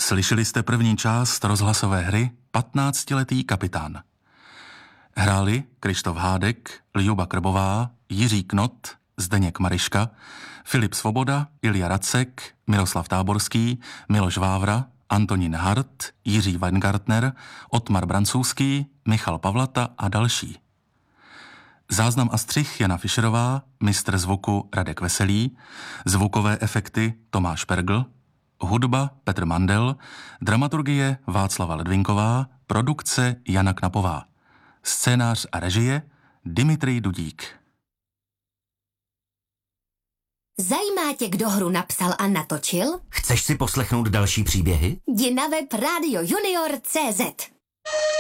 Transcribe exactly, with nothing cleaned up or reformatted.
Slyšeli jste první část rozhlasové hry patnáctiletý kapitán. Hráli Krištof Hádek, Ljuba Krbová, Jiří Knot, Zdeněk Mariška, Filip Svoboda, Ilja Racek, Miroslav Táborský, Miloš Vávra, Antonín Hart, Jiří Weingartner, Otmar Brancůzský, Michal Pavlata a další. Záznam a střih Jana Fischerová, mistr zvuku Radek Veselý, zvukové efekty Tomáš Pergl, hudba Petr Mandel, dramaturgie Václava Ledvinková, produkce Jana Knapová, scénář a režie Dimitrij Dudík. Zajímá tě, kdo hru napsal a natočil? Chceš si poslechnout další příběhy? Jdi na web radio junior tečka cé zet.